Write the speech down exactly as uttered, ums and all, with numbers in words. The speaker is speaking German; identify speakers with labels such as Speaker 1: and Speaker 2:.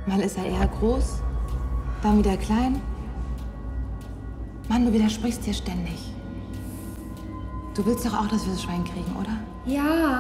Speaker 1: Mal ist er eher groß, dann wieder klein. Mann, du widersprichst dir ständig. Du willst doch auch, dass wir das Schwein kriegen, oder?
Speaker 2: Ja.